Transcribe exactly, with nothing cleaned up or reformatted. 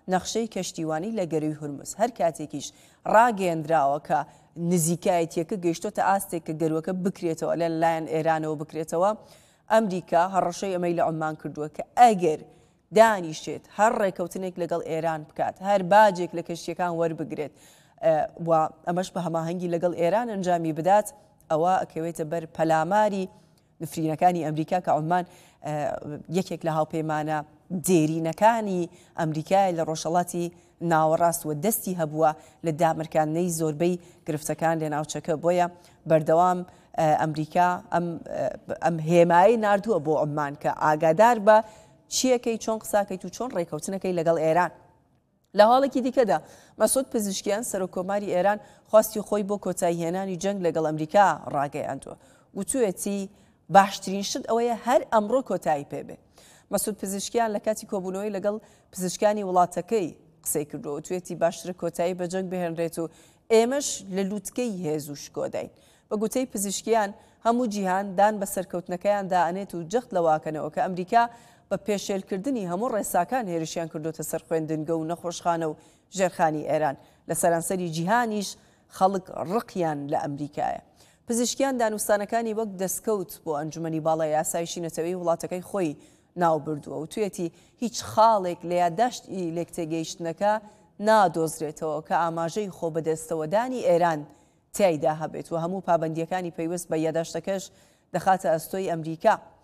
نەخشەی کەشتیوانی لە گەروی هورمز هەر کاتێکیش ڕاگەیەندراوە کە نزیکایەتیەکە گەیشتۆتە ئاستێک کە گەروەکە بکرێتەوە لە لایەن ئێرانەوە بکرێتەوە ئەمریکا هەڕەشەی ئەمەی لە عمان کردووە کە ئەگەر دانیشێت هەر ڕێکەوتنێک لەگەڵ ئێران بکات هەر باجێک لە کەشتیەکان وەربگرێت و ئەمەش بە هەماهەنگی لەگەڵ ئێران ئەنجامی بدات ئەوە ئەکەوێتە بەر پەلاماری نفرینەکانی ئەمریکا کە عمان یەکێک لە هاوپەیمانە دێرینەکانی ئەمریکای لە ڕۆژهەڵاتی ناوەڕاستوە دەستی هەبووە لە دامرکاندنەی زۆربەی گرفتەکان لە ناوچەکە بۆیە بەردەوام ئەمریکا ئەم هێمایی ناردووە بۆ عمان کە ئاگادار بە چیەکەی چۆن قساکەیت و چۆن ڕێکەوتنەکەی لەگەڵ ئێران. لە حاڵێکی دیکەدا مەسعود پزیشکیان سەرۆکۆماری ئێران خواستی خۆی بۆ کۆتاییهێنانی جەنگ لەگەڵ ئەمریکا ڕاگەیاندووە وتوێتی باشترین شت ئەوەیە هەر ئەمڕۆ کۆتایی پێبێ. مەسعود پزیشکیان لە کاتی کۆبوونەوەی لەگەڵ پزیشکانی وڵاتەکەی قسەی کردووە توێتی باشترە کۆتایی بە جەنگ بهێنرێت و ئێمەش لە لووتکەی هێز و شکۆداین. بە گوتەی پزیشکیان هەموو جیهان دان بە سەرکەوتنەکەیان دائنێت و جەخت لەواکەنەوە کە ئەمریکا بە پێشێلکردنی هەموو ڕێساکان هێرشیان کردوتە سەر خوێندنگە و نەخۆشخانە و ژێرخانی ئێران لە سەرانسەری جیهانیش خەڵک ڕقیان لە ئەمریکایە. پزیشکیان دانوستانەکانی وەک دەستکەوت بۆ ئەنجومەنی باڵای یاسایشی نەتەوەی وڵاتەکەی خۆی ناو بردووە و توێتی هیچ خاڵێک لە یادداشتی لێکتێگەیشتنەکە نادۆزرێتەوە کە ئاماژەی خۆ بەدەستەوەدانی ئێران تایدا هەبێت و هەموو پابەندیەکانی پەیوەست بە یادداشتەکەش دەخاتە ئەستۆی ئەمریکا.